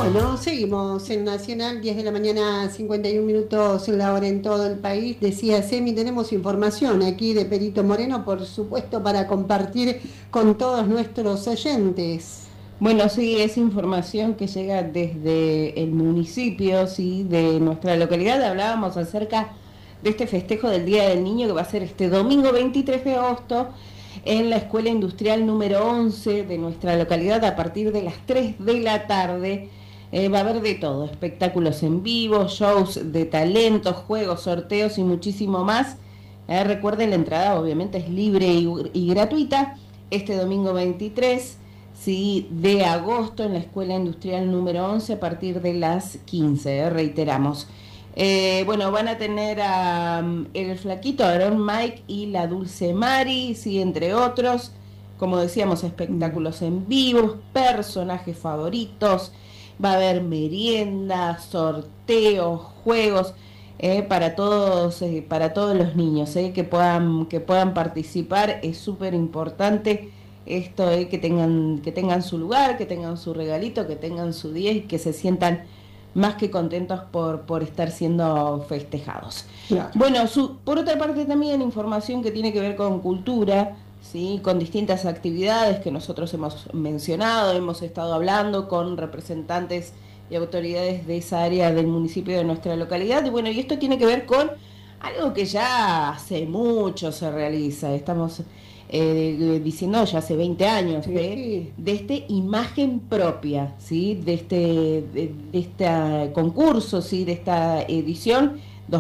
Bueno, seguimos en Nacional, 10 de la mañana, 51 minutos la hora en todo el país. Decía Semi, tenemos información aquí de Perito Moreno, por supuesto, para compartir con todos nuestros oyentes. Bueno, sí, es información que llega desde el municipio, sí, de nuestra localidad. Hablábamos acerca de este festejo del Día del Niño que va a ser este domingo 23 de agosto en la Escuela Industrial número 11 de nuestra localidad a partir de las 3 de la tarde. Va a haber de todo, espectáculos en vivo, shows de talentos, juegos, sorteos y muchísimo más. Recuerden, la entrada obviamente es libre y gratuita. Este domingo 23, sí, de agosto en la Escuela Industrial número 11 a partir de las 15, reiteramos. Bueno, van a tener a el Flaquito, Aarón Mike y la Dulce Mari, sí, entre otros. Como decíamos, espectáculos en vivo, personajes favoritos. Va a haber merienda, sorteos, juegos para todos los niños que puedan participar. Es súper importante esto, que tengan su lugar, que tengan su regalito, que tengan su día y que se sientan más que contentos por estar siendo festejados. Claro. Bueno, por otra parte también información que tiene que ver con cultura, ¿sí? Con distintas actividades que nosotros hemos mencionado, hemos estado hablando con representantes y autoridades de esa área del municipio de nuestra localidad. Y bueno, y esto tiene que ver con algo que ya hace mucho se realiza. Estamos diciendo ya hace 20 años, Sí. de este imagen propia, ¿sí? De este concurso, ¿sí? De esta edición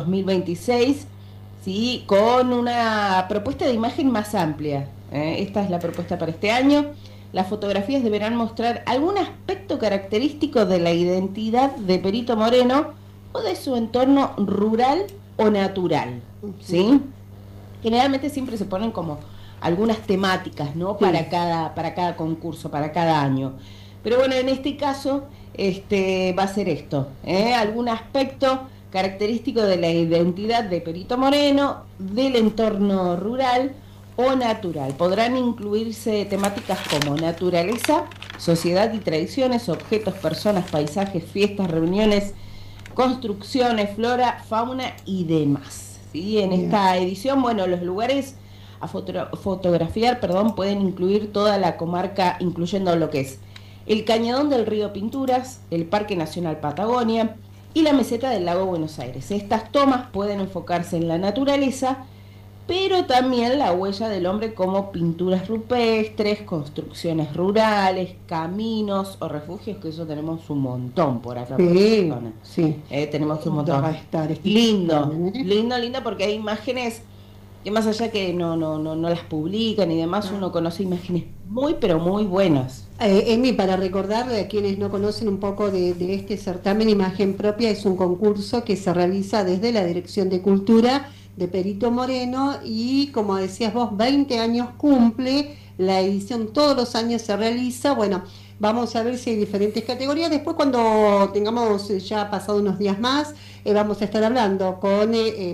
2026, ¿sí? Con una propuesta de imagen más amplia. Esta es la propuesta para este año. Las fotografías deberán mostrar algún aspecto característico de la identidad de Perito Moreno o de su entorno rural o natural, ¿sí? Generalmente siempre se ponen como algunas temáticas, ¿no? Sí. Para cada concurso, para cada año. Pero bueno, en este caso va a ser esto, algún aspecto característico de la identidad de Perito Moreno, del entorno rural o natural. Podrán incluirse temáticas como naturaleza, sociedad y tradiciones, objetos, personas, paisajes, fiestas, reuniones, construcciones, flora, fauna y demás. ¿Sí? En esta edición, bueno, los lugares a fotografiar, pueden incluir toda la comarca, incluyendo lo que es el Cañadón del Río Pinturas, el Parque Nacional Patagonia y la meseta del Lago Buenos Aires. Estas tomas pueden enfocarse en la naturaleza, pero también la huella del hombre, como pinturas rupestres, construcciones rurales, caminos o refugios, que eso tenemos un montón por acá. Sí, por zona. sí. Tenemos un montón. Va a estar Lindo, lindo, porque hay imágenes que más allá que no las publican y demás, uno conoce imágenes muy, pero muy buenas. Emi, para recordarle a quienes no conocen un poco de este certamen, Imagen Propia es un concurso que se realiza desde la Dirección de Cultura de Perito Moreno y, como decías vos, 20 años cumple, la edición todos los años se realiza. Bueno, vamos a ver si hay diferentes categorías. Después, cuando tengamos ya pasado unos días más, vamos a estar hablando con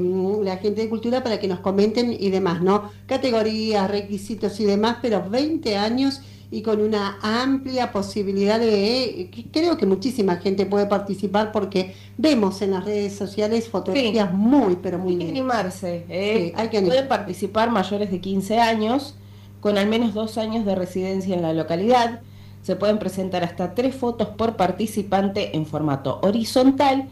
la gente de cultura para que nos comenten y demás, ¿no? Categorías, requisitos y demás, pero 20 años y con una amplia posibilidad creo que muchísima gente puede participar porque vemos en las redes sociales fotografías muy, pero muy Hay que lindas. animarse. Sí, hay que Pueden participar mayores de 15 años, con al menos 2 años de residencia en la localidad. Se pueden presentar hasta 3 fotos por participante en formato horizontal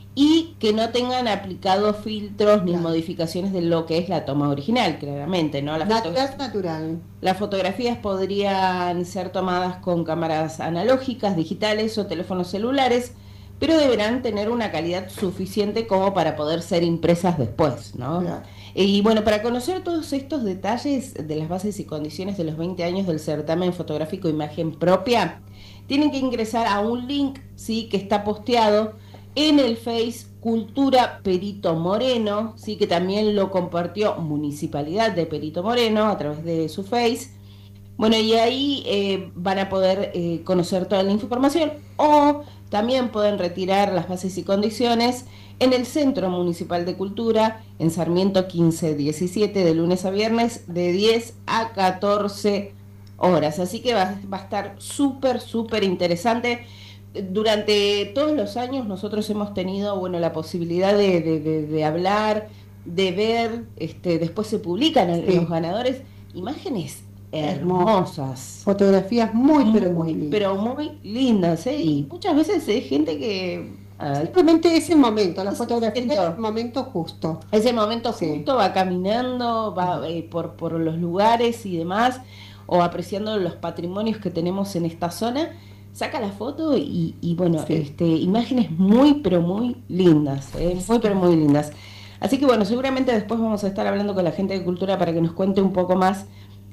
y que no tengan aplicados filtros ni modificaciones de lo que es la toma original, claramente, ¿no? Natural. Las fotografías podrían ser tomadas con cámaras analógicas, digitales o teléfonos celulares, pero deberán tener una calidad suficiente como para poder ser impresas después, ¿no? Claro. Y bueno, para conocer todos estos detalles de las bases y condiciones de los 20 años del certamen fotográfico Imagen Propia, tienen que ingresar a un link, ¿sí? Que está posteado en el Face Cultura Perito Moreno, sí, que también lo compartió Municipalidad de Perito Moreno a través de su Face. Bueno, y ahí van a poder conocer toda la información, o también pueden retirar las bases y condiciones en el Centro Municipal de Cultura, en Sarmiento 1517, de lunes a viernes, de 10 a 14 horas. Así que va a estar súper, súper interesante. durante todos los años nosotros hemos tenido, bueno, la posibilidad de hablar, de ver, después se publican los ganadores, imágenes hermosas, fotografías muy lindas. Pero muy lindas, ¿eh? Y muchas veces hay gente que... simplemente ese momento, la fotografía es el momento justo. Ese momento justo, va caminando, va por los lugares y demás, o apreciando los patrimonios que tenemos en esta zona, saca la foto y bueno, imágenes muy pero muy lindas, muy pero muy lindas. Así que bueno, seguramente después vamos a estar hablando con la gente de cultura para que nos cuente un poco más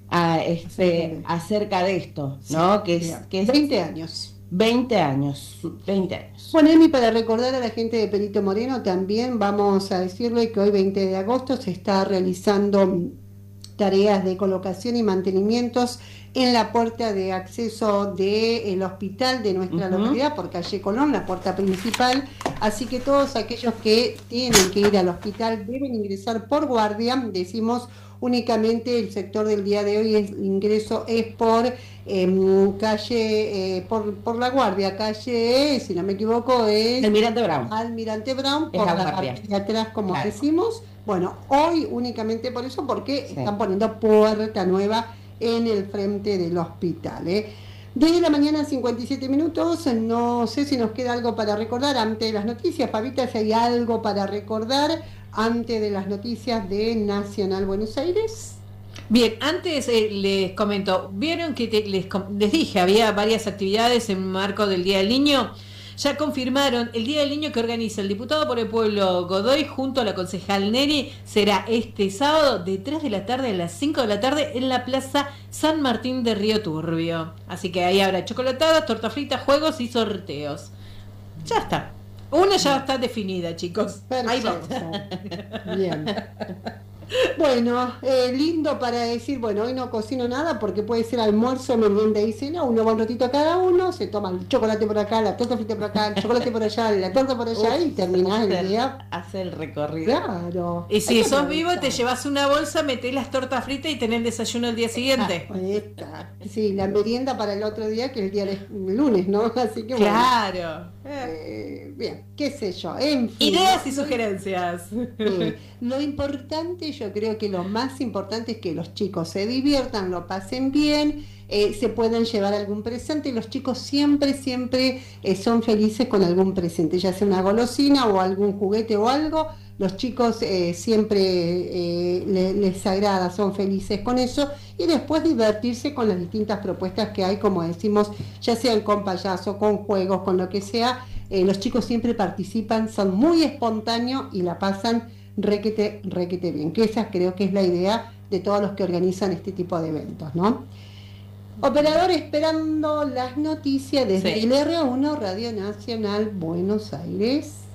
acerca de esto, ¿no? Que es 20 años. 20 años. Bueno, Emi, para recordar a la gente de Perito Moreno, también vamos a decirle que hoy 20 de agosto se está realizando tareas de colocación y mantenimientos en la puerta de acceso del hospital de nuestra localidad, por calle Colón, la puerta principal. Así que todos aquellos que tienen que ir al hospital deben ingresar por guardia. Decimos únicamente el sector del día de hoy, el ingreso es por calle, por la guardia, calle, si no me equivoco, es Almirante Brown, por la parte de atrás, como decimos. Bueno, hoy únicamente por eso, porque están poniendo puerta nueva en el frente del hospital. Desde la mañana 57 minutos, no sé si nos queda algo para recordar antes de las noticias. Fabita, si hay algo para recordar antes de las noticias de Nacional Buenos Aires. Bien, antes les comento, vieron que les dije, había varias actividades en marco del Día del Niño. Ya confirmaron, el Día del Niño que organiza el diputado por el pueblo Godoy junto a la concejal Neri será este sábado de 3 de la tarde a las 5 de la tarde en la Plaza San Martín de Río Turbio. Así que ahí habrá chocolatadas, torta frita, juegos y sorteos. Ya está. Una ya está definida, chicos. Perfecto. Ahí vamos. Bien. Bueno, lindo para decir, bueno, hoy no cocino nada porque puede ser almuerzo, merienda y cena, uno va un ratito a cada uno, se toma el chocolate por acá, la torta frita por acá, el chocolate por allá, la torta por allá y terminás el día. Hace el recorrido. Claro. Y si sos vivo, te llevas una bolsa, metés las tortas fritas y tenés el desayuno el día siguiente. Sí, la merienda para el otro día, que es el día del lunes, ¿no? Así que claro. Bien, qué sé yo. En fin, ideas y sugerencias. Lo importante, yo creo que lo más importante es que los chicos se diviertan, lo pasen bien, se puedan llevar algún presente. Los chicos siempre son felices con algún presente, ya sea una golosina o algún juguete o algo. Los chicos siempre les agrada, son felices con eso, y después divertirse con las distintas propuestas que hay, como decimos, ya sean con payaso, con juegos, con lo que sea. Los chicos siempre participan, son muy espontáneos y la pasan requete bien, que esa creo que es la idea de todos los que organizan este tipo de eventos, ¿no? Operador, esperando las noticias desde el R1 Radio Nacional Buenos Aires.